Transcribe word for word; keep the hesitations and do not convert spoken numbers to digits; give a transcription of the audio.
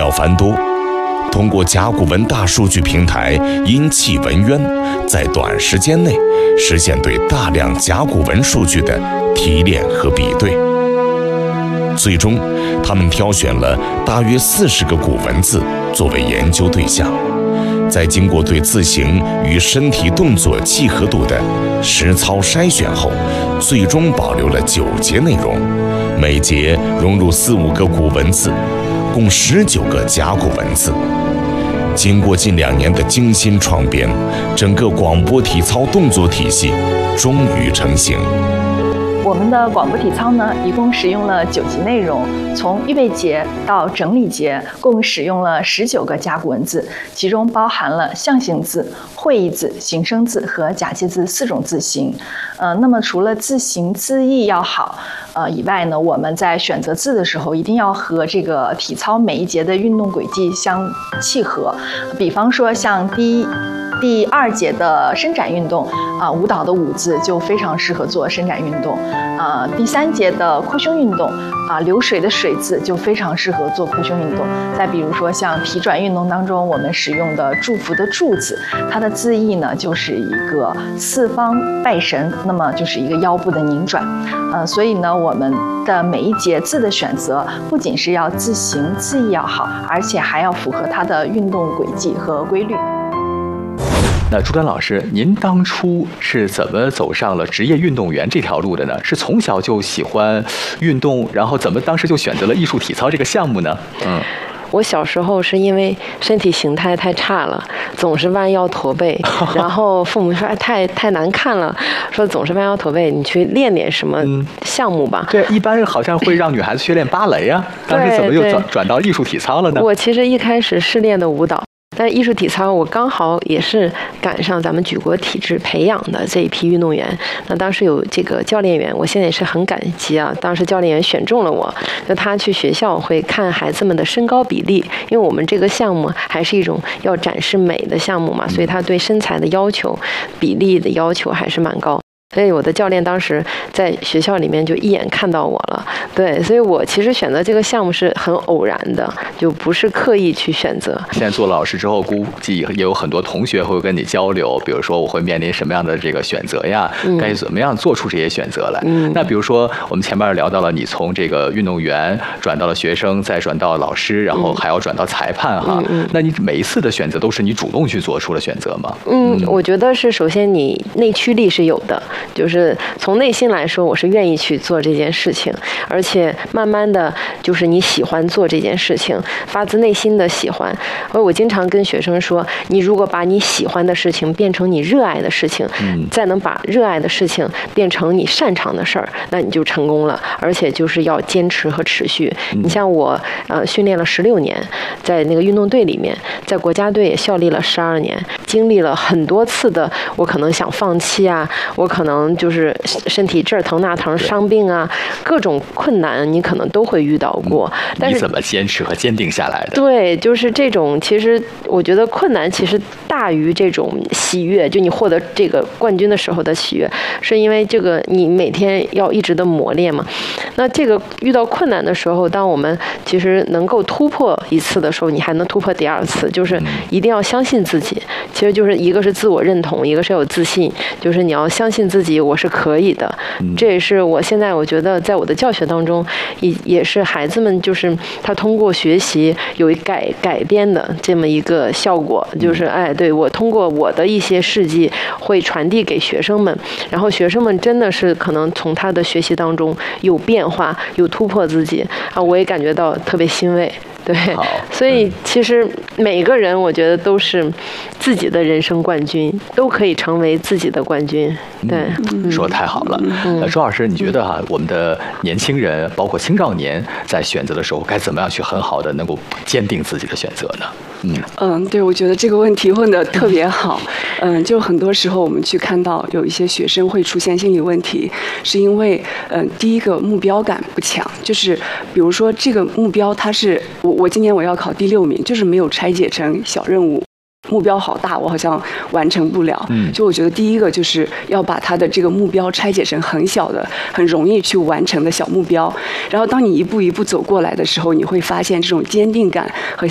料繁多，通过甲骨文大数据平台阴气文渊，在短时间内实现对大量甲骨文数据的提炼和比对。最终，他们挑选了大约四十个古文字作为研究对象，在经过对字形与身体动作契合度的实操筛选后，最终保留了九节内容，每节融入四五个古文字，共十九个甲骨文字。经过近两年的精心创编，整个广播体操动作体系终于成型。 我们的广播体操呢，一共使用了九集内容，从预备节到整理节，共使用了十九个甲骨文字，其中包含了象形字、会意字、形声字和假借字四种字形。呃，那么除了字形字义要好，呃以外呢，我们在选择字的时候，一定要和这个体操每一节的运动轨迹相契合。比方说，像第一。第二节的伸展运动啊、呃，舞蹈的舞字就非常适合做伸展运动。呃，第三节的扩胸运动啊、呃，流水的水字就非常适合做扩胸运动。再比如说像提转运动当中，我们使用的祝福的祝字，它的字义呢就是一个四方拜神，那么就是一个腰部的拧转。呃，所以呢，我们的每一节字的选择，不仅是要字形字义要好，而且还要符合它的运动轨迹和规律。 那朱丹老师，您当初是怎么走上了职业运动员这条路的呢？是从小就喜欢运动，然后怎么当时就选择了艺术体操这个项目呢？嗯。 我小时候是因为身体形态太差了，总是弯腰驼背，然后父母说、哎、太太难看了，说总是弯腰驼背，你去练点什么项目吧。 嗯、对，一般好像会让女孩子去练芭蕾啊，当时怎么又转转到艺术体操了呢？ 我其实一开始是练的舞蹈。但艺术体操我刚好也是赶上咱们举国体制培养的这一批运动员，那当时有这个教练员，我现在也是很感激啊，当时教练员选中了我，就他去学校会看孩子们的身高比例，因为我们这个项目还是一种要展示美的项目嘛，所以他对身材的要求、比例的要求还是蛮高。所以我的教练当时在学校里面就一眼看到我了，对，所以我其实选择这个项目是很偶然的，就不是刻意去选择。 现在做了老师之后，估计也有很多同学会跟你交流，比如说我会面临什么样的这个选择呀，嗯、该怎么样做出这些选择来。嗯、那比如说我们前面聊到了你从这个运动员转到了学生，再转到老师，然后还要转到裁判哈。嗯、那你每一次的选择都是你主动去做出了选择吗？ 嗯，嗯我觉得是首先你内驱力是有的。就是从内心来说，我是愿意去做这件事情，而且慢慢的就是你喜欢做这件事情，发自内心的喜欢。而我经常跟学生说，你如果把你喜欢的事情变成你热爱的事情，嗯、再能把热爱的事情变成你擅长的事儿，那你就成功了。而且就是要坚持和持续。嗯、你像我，呃，训练了十六年，在那个运动队里面，在国家队也效力了十二年，经历了很多次的，我可能想放弃啊，我可能。就是身体这儿疼那疼，伤病啊，各种困难你可能都会遇到过。嗯、但是你怎么坚持和坚定下来的？ 对，就是这种，其实我觉得困难其实大于这种喜悦。就你获得这个冠军的时候的喜悦，是因为这个你每天要一直的磨练嘛。那这个遇到困难的时候，当我们其实能够突破一次的时候，你还能突破第二次，就是一定要相信自己。其实就是一个是自我认同，一个是要有自信，就是你要相信自己。我是可以的，这也是我现在我觉得在我的教学当中，也也是孩子们就是他通过学习有一改改编的这么一个效果，就是哎，对我通过我的一些事迹会传递给学生们，然后学生们真的是可能从他的学习当中有变化，有突破自己啊，我也感觉到特别欣慰。对，所以其实每个人我觉得都是自己的人生冠军，都可以成为自己的冠军。对， 嗯、说得太好了。那、嗯、周老师，你觉得哈、啊，我们的年轻人，包括青少年，在选择的时候，该怎么样去很好的能够坚定自己的选择呢？ 嗯嗯，对，我觉得这个问题问得特别好。嗯，就很多时候我们去看到有一些学生会出现心理问题，是因为嗯，第一个目标感不强，就是比如说这个目标它是我我今年我要考第六名，就是没有拆解成小任务。目标好大，我好像完成不了。嗯，就我觉得第一个就是要把他的这个目标拆解成很小的、很容易去完成的小目标。然后当你一步一步走过来的时候，你会发现这种坚定感和